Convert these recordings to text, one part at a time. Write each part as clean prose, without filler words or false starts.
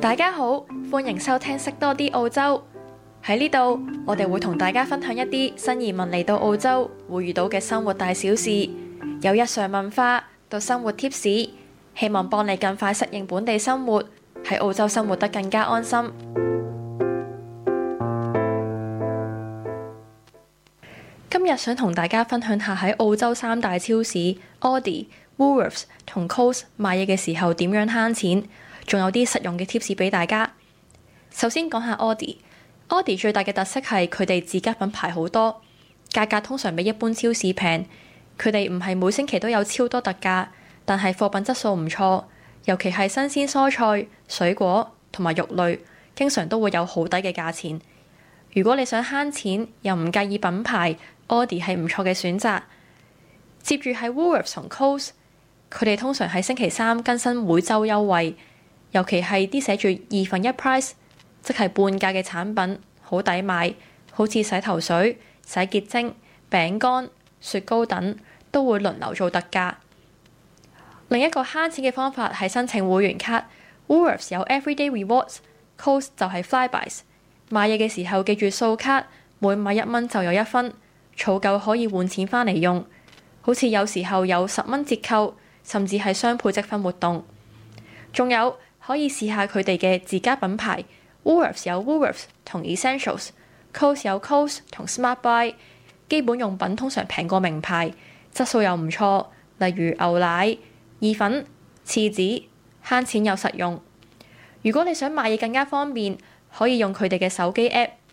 大家好，歡迎收聽識多啲澳洲。喺呢度，我哋會同大家分享一啲新移民嚟到澳洲會遇到嘅生活大小事，由日常文化到生活貼士，希望幫你更快適應本地生活，喺澳洲生活得更加安心。今日想同大家分享下喺澳洲三大超市 Aldi、Woolworths 同 Coles 買嘢嘅時候點樣慳錢，仲有啲實用嘅貼士俾大家。首先講下 Aldi 最大嘅特色係佢哋自家品牌好多，價格通常比一般超市平。佢哋唔係每星期都有超多特價，但係貨品質素唔錯，尤其係新鮮蔬菜、水果同埋肉類，經常都會有好低嘅價錢。如果你想慳錢又唔介意品牌，Aldi 係唔錯嘅選擇。接住係 Woolworths 同 Coles， 佢哋通常喺星期三更新每週優惠，尤其係啲寫住2份1 price， 即係半價嘅產品，好抵買，好似洗頭水、洗潔精、餅乾、雪糕等都會輪流做特價。另一個慳錢嘅方法係申請會員卡。Woolworths 有 Everyday Rewards，Coles 就係 Flybuys。買嘢嘅時候記住掃卡，每買1蚊就有1分，儲夠可以換錢返嚟用。好似有時候有10蚊折扣，甚至係雙倍積分活動。仲有可以試下佢哋嘅自家品牌。Woolworths 有 Woolworths 同 Essentials，Coles 有 Coles 同 Smart Buy。基本用品通常平過名牌，質素又唔錯，例如牛奶、意粉、廁紙，慳錢又實用。如果你想買嘢更加方便，可以用佢哋嘅手機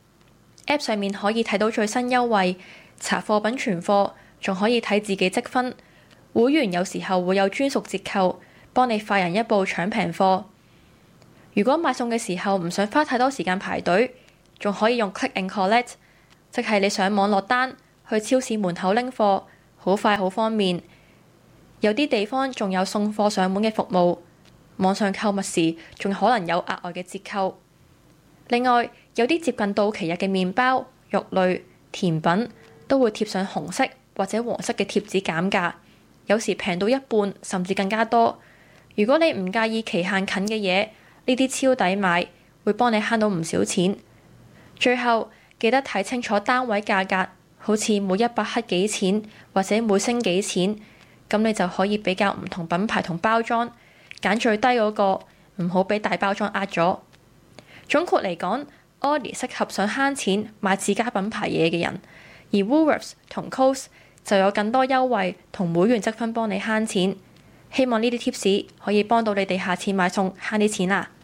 App 上面可以睇到最新優惠，查貨品存貨，仲可以睇自己積分。會員有時候會有專屬折扣，幫你快人一步搶平貨。如果買餸嘅時候唔想花太多時間排隊，仲可以用 Click and Collect， 即係你上網落單，去超市門口拎貨，好快好方便。有啲地方仲有送貨上門嘅服務，網上購物時仲可能有額外嘅折扣。另外，有啲接近到期日嘅麵包、肉類、甜品都會貼上紅色或者黃色嘅貼紙減價，有時平到一半甚至更加多。如果你唔介意期限近嘅嘢，呢啲超抵買，會幫你慳到唔少錢。最後記得睇清楚單位價格，好似每100克幾錢或者每升幾錢，咁你就可以比較唔同品牌同包裝，揀最低嗰個，唔好俾大包裝呃咗。總括嚟講，Aldi 適合想慳錢買自家品牌嘢嘅人，而 Woolworths 同 Coles 就有更多優惠同會員積分幫你慳錢。希望呢啲 tips 可以幫到你哋下次買餸慳啲錢啦〜